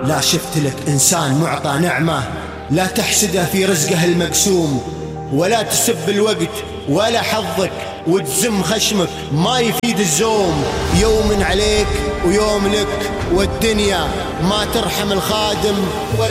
لا شفت لك إنسان معطى نعمة لا تحسده في رزقه المقسوم، ولا تسب الوقت ولا حظك وتزم خشمك ما يفيد الزوم. يوم عليك ويوم لك والدنيا ما ترحم الخادم.